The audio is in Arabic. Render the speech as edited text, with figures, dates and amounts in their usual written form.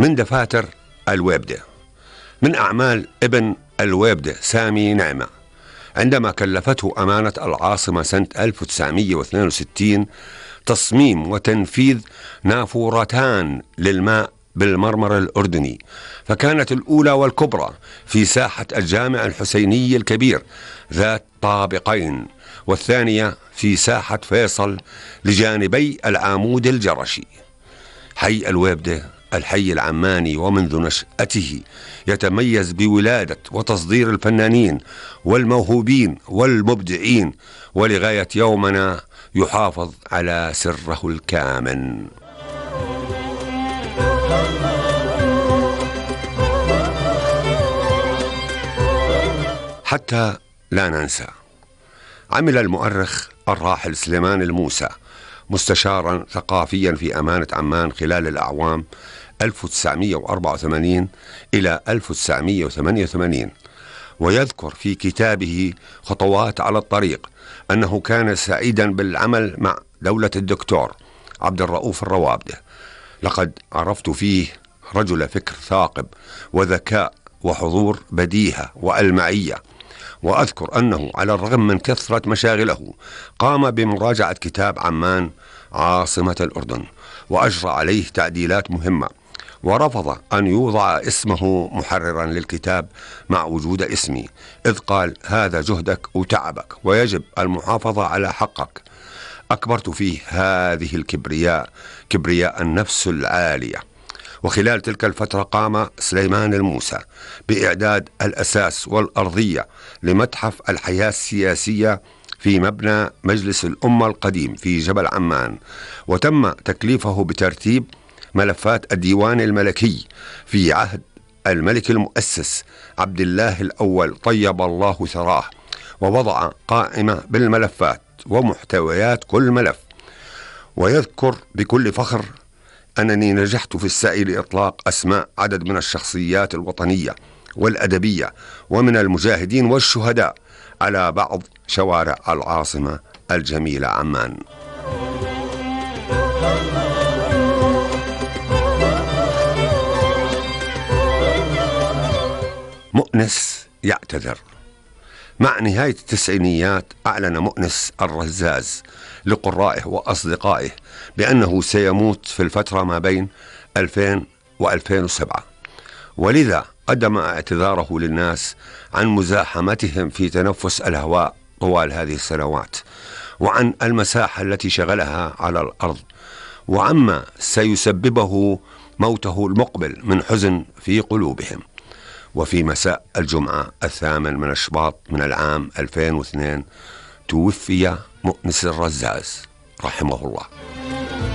من دفاتر الويبدة. من أعمال ابن الويبدة سامي نعمة، عندما كلفته أمانة العاصمة سنة 1962 تصميم وتنفيذ نافورتان للماء بالمرمر الأردني، فكانت الأولى والكبرى في ساحة الجامع الحسيني الكبير ذات طابقين، والثانية في ساحة فيصل لجانبي العامود الجرشي. حي الويبدة الحي العماني ومنذ نشأته يتميز بولادة وتصدير الفنانين والموهوبين والمبدعين، ولغاية يومنا يحافظ على سره الكامن. حتى لا ننسى، عمل المؤرخ الراحل سليمان الموسى مستشارا ثقافيا في أمانة عمان خلال الأعوام 1984 إلى 1988، ويذكر في كتابه خطوات على الطريق أنه كان سعيدا بالعمل مع دولة الدكتور عبد الرؤوف الروابدة. لقد عرفت فيه رجل فكر ثاقب وذكاء وحضور بديهة وألمعية، وأذكر أنه على الرغم من كثرة مشاغله قام بمراجعة كتاب عمان عاصمة الأردن، وأجرى عليه تعديلات مهمة، ورفض أن يوضع اسمه محررا للكتاب مع وجود اسمي، إذ قال: هذا جهدك وتعبك ويجب المحافظة على حقك. أكبرت فيه هذه الكبرياء، كبرياء النفس العالية. وخلال تلك الفترة قام سليمان الموسى بإعداد الأساس والأرضية لمتحف الحياة السياسية في مبنى مجلس الأمة القديم في جبل عمان، وتم تكليفه بترتيب ملفات الديوان الملكي في عهد الملك المؤسس عبد الله الأول طيب الله ثراه، ووضع قائمة بالملفات ومحتويات كل ملف. ويذكر بكل فخر أنني نجحت في السعي لإطلاق أسماء عدد من الشخصيات الوطنية والأدبية ومن المجاهدين والشهداء على بعض شوارع العاصمة الجميلة عمان. مؤنس يعتذر. مع نهاية التسعينيات أعلن مؤنس الرزاز لقرائه وأصدقائه بأنه سيموت في الفترة ما بين 2000 و2007، ولذا قدم اعتذاره للناس عن مزاحمتهم في تنفس الهواء طوال هذه السنوات، وعن المساحة التي شغلها على الأرض، وعما سيسببه موته المقبل من حزن في قلوبهم. وفي مساء الجمعة 8 من شباط من العام 2002 توفي مؤنس الرزاز رحمه الله.